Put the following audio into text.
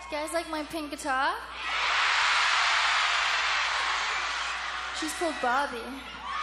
You guys like my pink guitar? She's called Barbie.